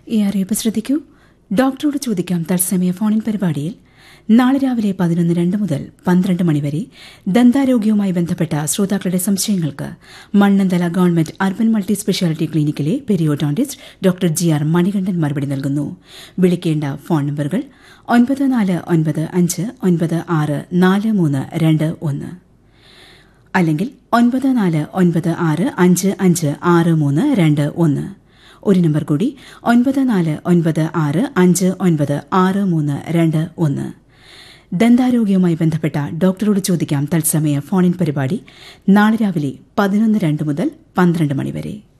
ഈ അറിയിപ്പ് ശ്രദ്ധിക്കൂ. ഡോക്ടറോട് ചോദിക്കാം തത്സമയ ഫോണിൻ പരിപാടിയിൽ നാളെ രാവിലെ 11:02 മുതൽ 12 മണിവരെ ദന്താരോഗ്യവുമായി ബന്ധപ്പെട്ട ശ്രോതാക്കളുടെ സംശയങ്ങൾക്ക് Mannanthala government urban multi speciality ക്ലിനിക്കിലെ periodontist doctor GR Manikandan മറുപടി നൽകുന്നു. വിളിക്കേണ്ട ഫോൺ നമ്പറുകൾ 9495964321 അല്ലെങ്കിൽ 9496556321. ഒരു നമ്പർ കൂടി 9496596321. ദന്താരോഗ്യവുമായി ബന്ധപ്പെട്ട ഡോക്ടറോട് ചോദിക്കാം തത്സമയ ഫോണിൻ പരിപാടി നാളെ രാവിലെ 11:02 മുതൽ 12 മണിവരെ.